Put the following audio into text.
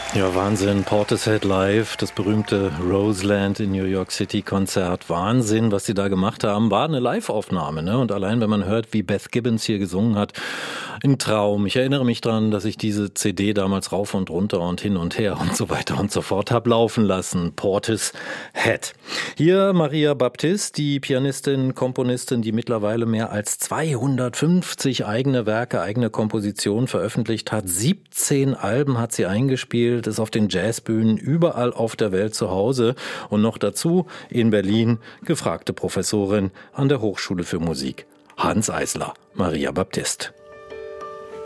Ja, Wahnsinn. Portishead Live, das berühmte Roseland in New York City Konzert. Wahnsinn, was sie da gemacht haben. War eine Live-Aufnahme, ne? Und allein, wenn man hört, wie Beth Gibbons hier gesungen hat, ein Traum. Ich erinnere mich dran, dass ich diese CD damals rauf und runter und hin und her und so weiter und so fort habe laufen lassen. Portishead. Hier Maria Baptiste, die Pianistin, Komponistin, die mittlerweile mehr als 250 eigene Werke, eigene Kompositionen veröffentlicht hat. 17 Alben hat sie eingespielt, ist auf den Jazzbühnen überall auf der Welt zu Hause und noch dazu in Berlin gefragte Professorin an der Hochschule für Musik. Hanns Eisler, Maria Baptiste.